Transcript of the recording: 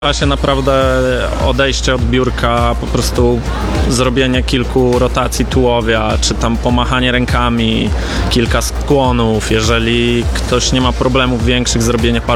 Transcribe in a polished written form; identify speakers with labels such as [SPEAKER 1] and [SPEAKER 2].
[SPEAKER 1] Da się naprawdę odejście od biurka, po prostu zrobienie kilku rotacji tułowia, czy tam pomachanie rękami, kilka skłonów. Jeżeli ktoś nie ma problemów większych, zrobienie paru